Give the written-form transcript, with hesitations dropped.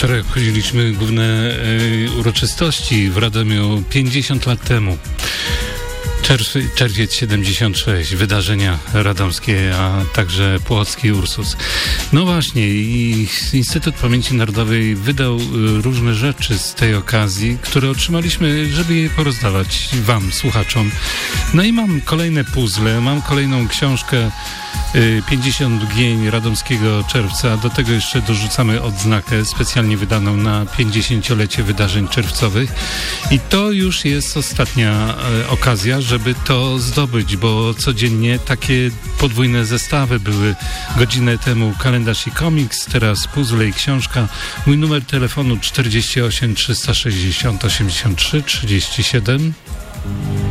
Wczoraj obchodziliśmy główne uroczystości w Radomiu 50 lat temu. Czerwiec 76, wydarzenia radomskie, a także Płocki Ursus. No właśnie, i Instytut Pamięci Narodowej wydał różne rzeczy z tej okazji, które otrzymaliśmy, żeby je porozdawać wam, słuchaczom. No i mam kolejne puzzle, mam kolejną książkę 50 mgnień radomskiego czerwca. Do tego jeszcze dorzucamy odznakę specjalnie wydaną na 50-lecie wydarzeń czerwcowych. I to już jest ostatnia okazja, żeby to zdobyć, bo codziennie takie podwójne zestawy były. Godzinę temu kalendarz i komiks, teraz puzzle i książka. Mój numer telefonu 48 360 83 37.